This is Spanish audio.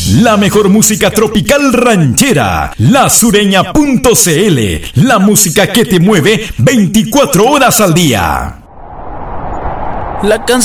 La mejor música tropical ranchera, lasureña.cl, la música que te mueve 24 horas al día. La canción